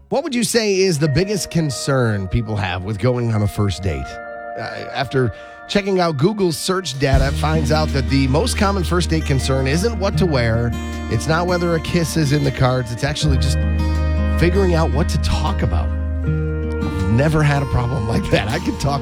What would you say is the biggest concern people have with going on a first date? After checking out Google's search data, it finds out that the most common first date concern isn't what to wear. It's not whether a kiss is in the cards. It's actually just figuring out what to talk about. I've never had a problem like that. I could talk